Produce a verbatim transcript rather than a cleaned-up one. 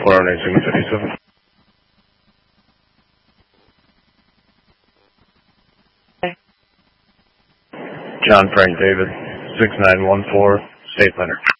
four oh nine Sigma fifty-seven. John Frank David, six nine one four, State Leonard.